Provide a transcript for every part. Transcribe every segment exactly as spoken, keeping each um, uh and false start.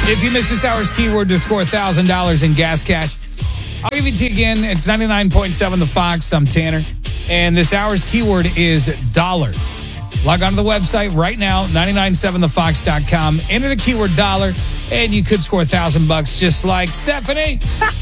If you miss this hour's keyword to score one thousand dollars in gas cash, I'll give it to you again. It's ninety-nine point seven The Fox. I'm Tanner. And this hour's keyword is dollar. Log on to the website right now, nine nine seven the fox dot com. Enter the keyword dollar, and you could score a thousand bucks just like Stephanie.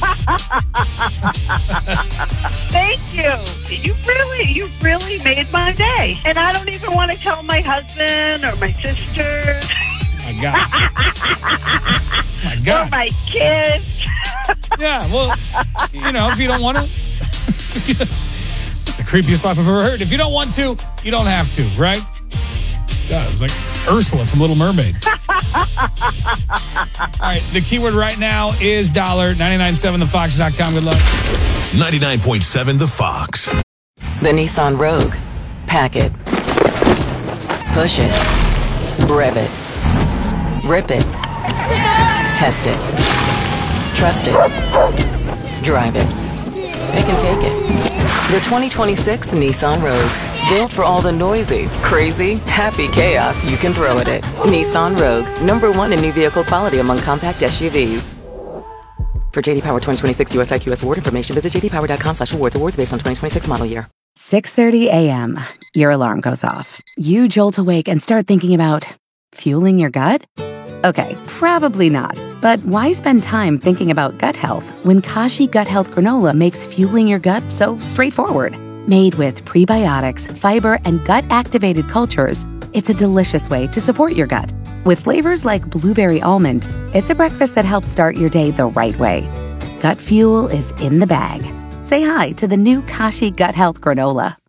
Thank you. You really, you really made my day. And I don't even want to tell my husband or my sister. My God. My God. Or my kids. Yeah, well, you know, if you don't want to. It's the creepiest laugh I've ever heard. If you don't want to, you don't have to, right? God, it's like Ursula from Little Mermaid. All right, the keyword right now is dollar. nine nine seven the fox dot com. Good luck. ninety-nine point seven The Fox. The Nissan Rogue. Pack it. Push it. Rev it. Rip it. Test it. Trust it. Drive it. Pick and take it. The twenty twenty-six Nissan Rogue. Built for all the noisy, crazy, happy chaos you can throw at it. Nissan Rogue. Number one in new vehicle quality among compact S U Vs. For J D Power twenty twenty-six U S I Q S award information, visit j d power dot com slash awards. Awards based on twenty twenty-six model year. six thirty a.m. Your alarm goes off. You jolt awake and start thinking about fueling your gut? Okay, probably not. But why spend time thinking about gut health when Kashi Gut Health Granola makes fueling your gut so straightforward? Made with prebiotics, fiber, and gut-activated cultures, it's a delicious way to support your gut. With flavors like blueberry almond, it's a breakfast that helps start your day the right way. Gut fuel is in the bag. Say hi to the new Kashi Gut Health Granola.